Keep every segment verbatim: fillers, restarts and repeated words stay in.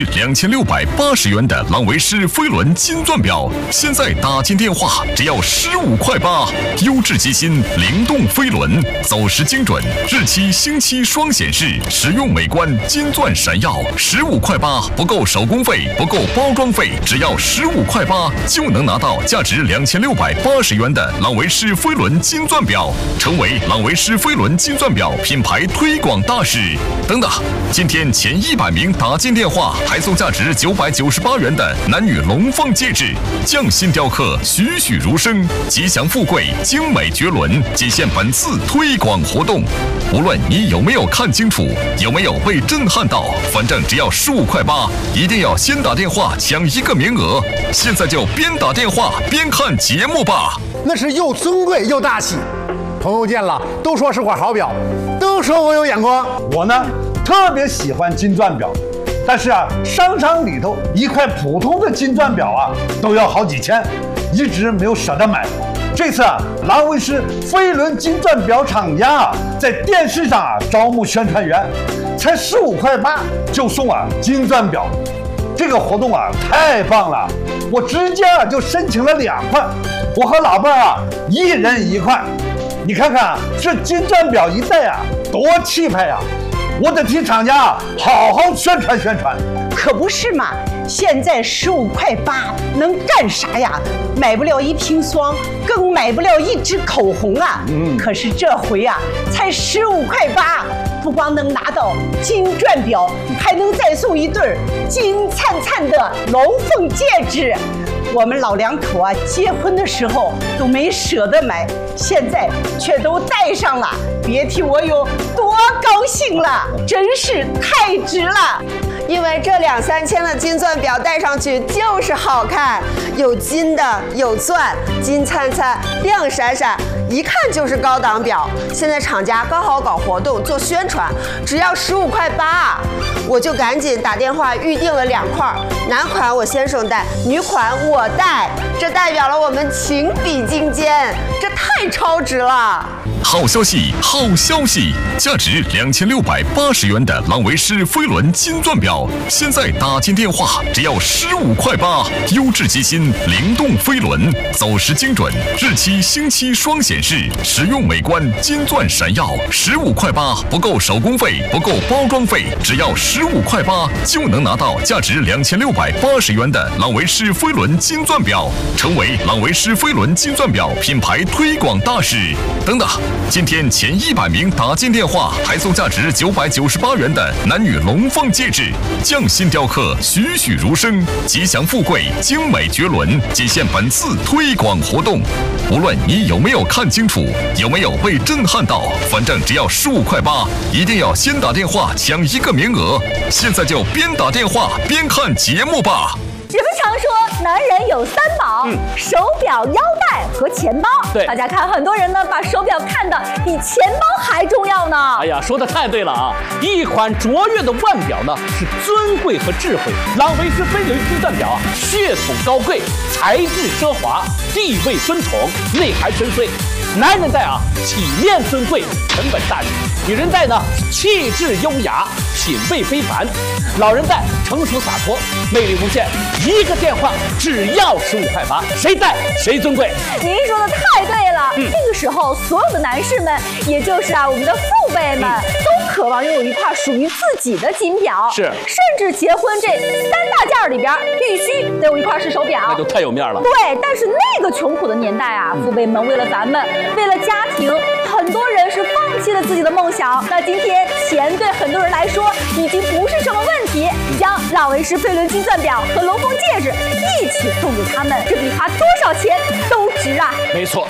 两千六百八十元的朗维诗飞轮金钻表，现在打进电话只要十五块八。优质机芯灵动飞轮，走时精准，日期星期双显示，实用美观，金钻闪耀。十五块八不够手工费，不够包装费，只要十五块八就能拿到价值两千六百八十元的朗维诗飞轮金钻表，成为朗维诗飞轮金钻表品牌推广大使。等等，今天前一百名打进电话。还送价值九百九十八元的男女龙凤戒指，匠心雕刻，栩栩如生，吉祥富贵，精美绝伦，仅限本次推广活动。无论你有没有看清楚，有没有被震撼到，反正只要十五块八，一定要先打电话抢一个名额。现在就边打电话边看节目吧。 那是又尊贵又大气，朋友见了都说是块好表，都说我有眼光。 我呢，特别喜欢金钻表。但是啊，商场里头一块普通的金钻表啊，都要好几千，一直没有舍得买。这次啊，朗维诗飞轮金钻表厂家啊，在电视上啊招募宣传员，才十五块八就送啊金钻表，这个活动啊太棒了！我直接啊就申请了两块，我和老伴啊一人一块。你看看啊，这金钻表一戴啊，多气派呀！我得替厂家啊好好宣传宣传。 可不是嘛，现在十五块八能干啥呀？买不了一瓶霜，更买不了一支口红啊。嗯，可是这回啊，才十五块八，不光能拿到金钻表，还能再送一对金灿灿的龙凤戒指。我们老两口啊，结婚的时候都没舍得买，现在却都戴上了，别提我有多高兴了，真是太值了。 因为这两三千的金钻表戴上去就是好看，有金的，有钻，金灿灿，亮闪闪，一看就是高档表。现在厂家刚好搞活动做宣传，只要十五块八，我就赶紧打电话预定了两块，男款我先生戴，女款我戴，这代表了我们情比金坚，这太超值了。 好消息，好消息！价值两千六百八十元的朗维诗飞轮金钻表，现在打进电话只要十五块八。优质机芯，灵动飞轮，走时精准，日期星期双显示，实用美观，金钻闪耀。十五块八不够手工费，不够包装费，只要十五块八就能拿到价值两千六百八十元的朗维诗飞轮金钻表，成为朗维诗飞轮金钻表品牌推广大使。等等。今天前一百名打进电话，还送价值九百九十八元的男女龙凤戒指，匠心雕刻，栩栩如生，吉祥富贵，精美绝伦，仅限本次推广活动。无论你有没有看清楚，有没有被震撼到，反正只要十五块八，一定要先打电话抢一个名额。现在就边打电话边看节目吧。 人们常说男人有三宝，嗯、手表、腰带和钱包。 对， 大家看，很多人呢把手表看得比钱包还重要呢。 哎呀，说的太对了啊！一款卓越的腕表呢，是尊贵和智慧。朗维诗飞轮金钻表啊，血统高贵，材质奢华，地位尊崇，内涵深邃。男人戴啊，体面尊贵，成本大气；女人戴呢，气质优雅，品味非凡；老人戴成熟洒脱，魅力无限。一个电话只要十五块八，谁戴谁尊贵。 您说的太对了，嗯、这个时候所有的男士们，也就是啊我们的父辈们，嗯、都渴望拥有一块属于自己的金表， 是， 甚至结婚这三大件里边必须得有一块是手表， 那就太有面了。 对，但是那个穷苦的年代啊，父辈们为了咱们。为了家庭，很多人是放弃了自己的梦想。那今天钱对很多人来说已经不是什么问题，将朗维诗飞轮金钻表和龙凤戒指一起送给他们，这比花多少钱都值啊！ 没错。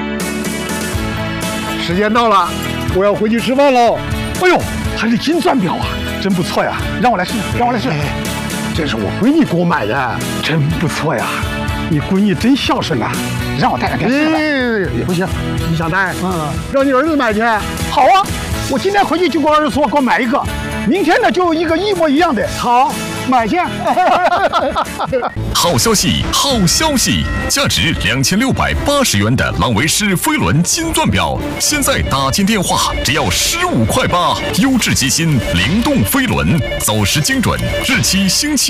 时间到了，我要回去吃饭喽。哎呦，还是金钻表啊，真不错呀！让我来试，让我来试。这是我闺女给我买的，真不错呀。你闺女真孝顺呐，让我带两天试呗。也不行，你想带？嗯，让你儿子买去。好啊，我今天回去就跟我儿子说，给我买一个。明天呢，就有一个一模一样的。好，买去。 好消息，好消息！价值两千六百八十元的朗维诗飞轮金钻表，现在打进电话只要十五块八。优质机芯，灵动飞轮，走时精准，日期星期。